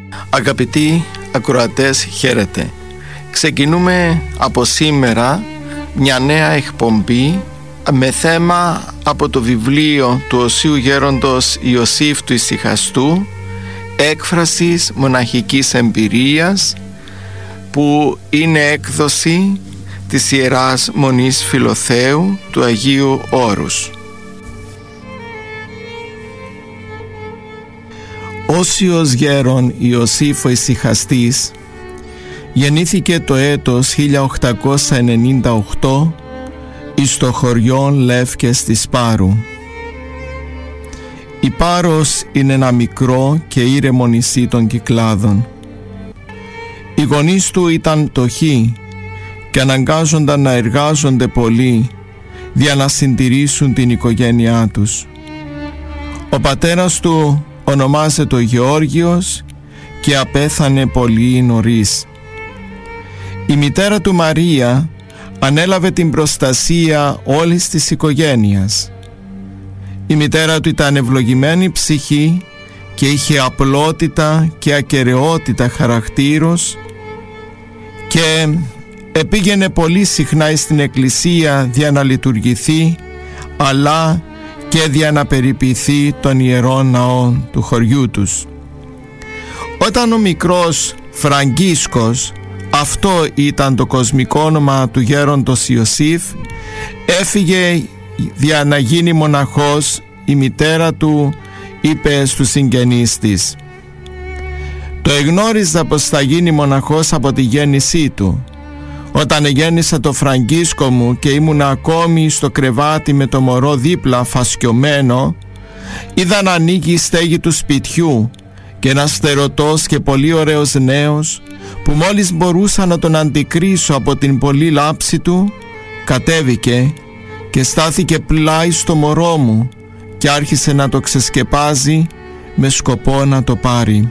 Αγαπητοί ακροατές, χαίρετε. Ξεκινούμε από σήμερα μια νέα εκπομπή με θέμα από το βιβλίο του Οσίου Γέροντος Ιωσήφ του Ησυχαστού, έκφρασης μοναχικής εμπειρίας, που είναι έκδοση της Ιεράς Μονής Φιλοθέου του Αγίου Όρους. Όσιος γέρον Ιωσήφ ο Ησυχαστής γεννήθηκε το έτος 1898 εις το χωριόν Λεύκες της Πάρου. Η Πάρος είναι ένα μικρό και ήρεμο νησί των Κυκλάδων. Οι γονείς του ήταν πτωχοί και αναγκάζονταν να εργάζονται πολύ για να συντηρήσουν την οικογένειά τους. Ο πατέρας του ονομάζεται Γεώργιος και απέθανε πολύ νωρίς. Η μητέρα του Μαρία ανέλαβε την προστασία όλης της οικογένειας. Η μητέρα του ήταν ευλογημένη ψυχή και είχε απλότητα και ακεραιότητα χαρακτήρος και επήγαινε πολύ συχνά στην εκκλησία για να λειτουργηθεί, αλλά και για να περιποιηθεί των ιερών ναών του χωριού τους. Όταν ο μικρός Φραγκίσκος, αυτό ήταν το κοσμικό όνομα του γέροντος Ιωσήφ, έφυγε για να γίνει μοναχός, η μητέρα του είπε στους συγγενείς της: «Το εγνώριζα πως θα γίνει μοναχός από τη γέννησή του. Όταν γέννησα το Φραγκίσκο μου και ήμουν ακόμη στο κρεβάτι με το μωρό δίπλα φασκιωμένο, είδα να ανοίγει η στέγη του σπιτιού και ένας φτερωτός και πολύ ωραίος νέος, που μόλις μπορούσα να τον αντικρίσω από την πολλή λάψη του, κατέβηκε και στάθηκε πλάι στο μωρό μου και άρχισε να το ξεσκεπάζει με σκοπό να το πάρει.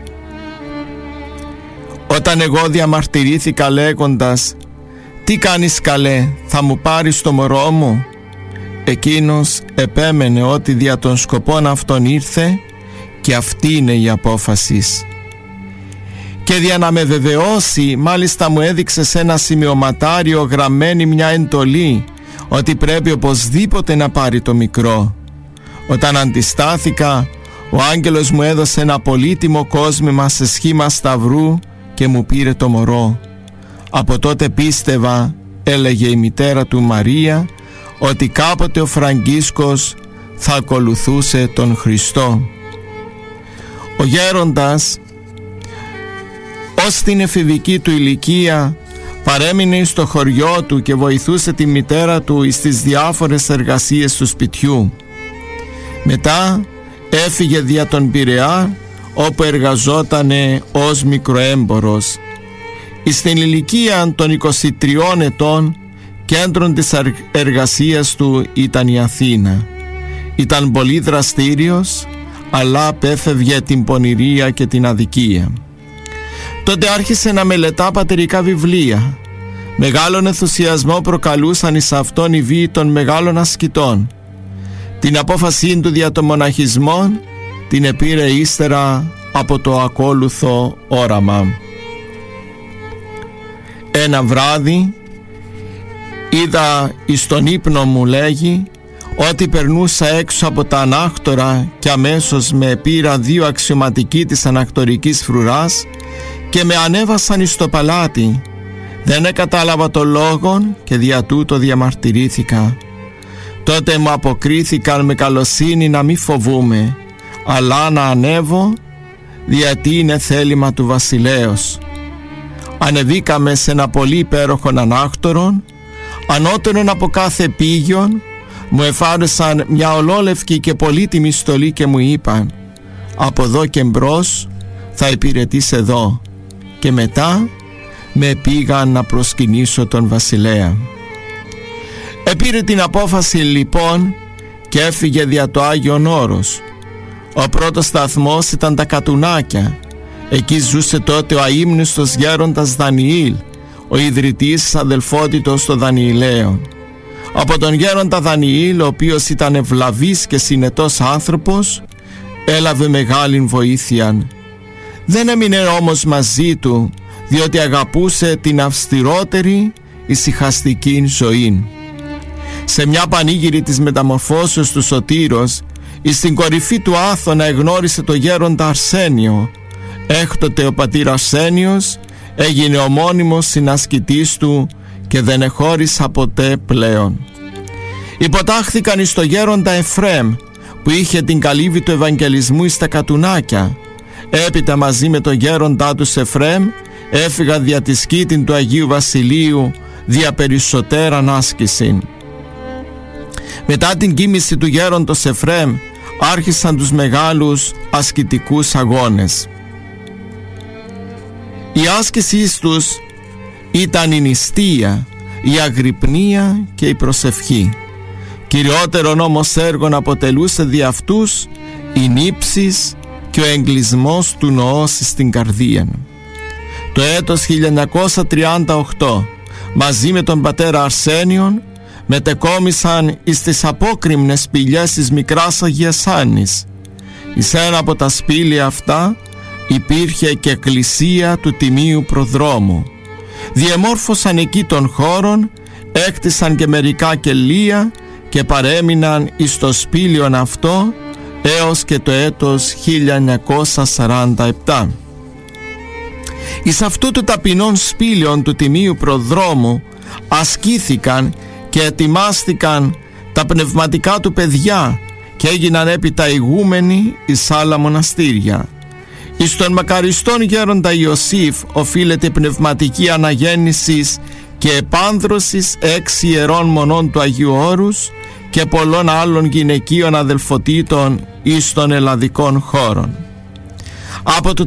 Όταν εγώ διαμαρτυρήθηκα λέγοντας «Τι κάνεις καλέ, θα μου πάρεις το μωρό μου?», εκείνος επέμενε ότι δια των σκοπών αυτών ήρθε και αυτή είναι η απόφαση. Και για να με βεβαιώσει, μάλιστα μου έδειξε σε ένα σημειωματάριο γραμμένη μια εντολή ότι πρέπει οπωσδήποτε να πάρει το μικρό. Όταν αντιστάθηκα, ο άγγελος μου έδωσε ένα πολύτιμο κόσμημα σε σχήμα σταυρού και μου πήρε το μωρό. Από τότε πίστευα, έλεγε η μητέρα του Μαρία, ότι κάποτε ο Φραγκίσκος θα ακολουθούσε τον Χριστό. Ο γέροντας, ως την εφηβική του ηλικία, παρέμεινε στο χωριό του και βοηθούσε τη μητέρα του στις διάφορες εργασίες του σπιτιού. Μετά έφυγε δια τον Πειραιά, όπου εργαζότανε ως μικροέμπορος. Στην ηλικία των 23 ετών, κέντρον της εργασίας του ήταν η Αθήνα. Ήταν πολύ δραστήριος, αλλά απέφευγε την πονηρία και την αδικία. Τότε άρχισε να μελετά πατερικά βιβλία. Μεγάλον ενθουσιασμό προκαλούσαν εις αυτόν οι βίοι των μεγάλων ασκητών. Την απόφασή του δια των μοναχισμών την επήρε ύστερα από το ακόλουθο όραμα. Ένα βράδυ είδα εις τον ύπνο μου, λέγει, ότι περνούσα έξω από τα ανάκτορα και αμέσως με πήρα 2 αξιωματικοί της ανακτορικής φρουράς και με ανέβασαν εις το παλάτι. Δεν κατάλαβα το λόγον και δια τούτο διαμαρτυρήθηκα. Τότε μου αποκρίθηκαν με καλοσύνη να μη φοβούμε, αλλά να ανέβω, γιατί είναι θέλημα του βασιλέως. Ανεβήκαμε σε ένα πολύ υπέροχον ανάκτορον, ανώτερον από κάθε πήγιον. Μου εφάρεσαν μια ολόλευκη και πολύτιμη στολή και μου είπαν: «Από εδώ και μπρος θα υπηρετείς εδώ». Και μετά με πήγαν να προσκυνήσω τον βασιλέα. Επήρε την απόφαση λοιπόν και έφυγε δια το Άγιον Όρος. Ο πρώτος σταθμός ήταν τα Κατουνάκια. Εκεί ζούσε τότε ο αείμνηστος γέροντας Δανιήλ, ο ιδρυτής αδελφότητος των Δανιηλαίων. Από τον γέροντα Δανιήλ, ο οποίος ήταν ευλαβής και συνετός άνθρωπος, έλαβε μεγάλη βοήθεια. Δεν έμεινε όμως μαζί του, διότι αγαπούσε την αυστηρότερη ησυχαστική ζωή. Σε μια πανήγυρη της μεταμορφώσεως του Σωτήρος, στην κορυφή του Άθωνα εγνώρισε το γέροντα Αρσένιο. Έκτοτε ο πατήρ Αρσένιος έγινε ο μόνιμος συνασκητής του και δεν εχώρισα ποτέ πλέον. Υποτάχθηκαν εις το γέροντα Εφραίμ, που είχε την καλύβη του Ευαγγελισμού εις τα Κατουνάκια. Έπειτα μαζί με το γέροντά τους Εφραίμ έφυγαν δια τη σκήτην του Αγίου Βασιλείου δια περισσότεραν άσκηση. Μετά την κοίμηση του γέροντος Εφραίμ άρχισαν τους μεγάλους ασκητικούς αγώνες. Η άσκησή τους ήταν η νηστεία, η αγρυπνία και η προσευχή. Κυριότερον όμως έργον αποτελούσε δι' αυτούς η νύψης και ο εγκλισμός του νοός στην καρδία. Το έτος 1938 μαζί με τον πατέρα Αρσένιον μετεκόμισαν εις τις απόκρημνες σπηλιές της Μικράς Αγίας Άννης. Εις ένα από τα σπήλια αυτά υπήρχε και εκκλησία του Τιμίου Προδρόμου. Διεμόρφωσαν εκεί των χώρων, έκτισαν και μερικά κελία και παρέμειναν εις το σπήλιον αυτό έως και το έτος 1947. Εις αυτού του ταπεινών σπήλιον του Τιμίου Προδρόμου ασκήθηκαν και ετοιμάστηκαν τα πνευματικά του παιδιά και έγιναν έπειτα ηγούμενοι εις άλλα μοναστήρια. Εις τον μακαριστόν γέροντα Ιωσήφ οφείλεται πνευματική αναγέννησης και επάνδρωσης 6 ιερών μονών του Αγίου Όρους και πολλών άλλων γυναικείων αδελφοτήτων εις των ελλαδικών χώρων. Από το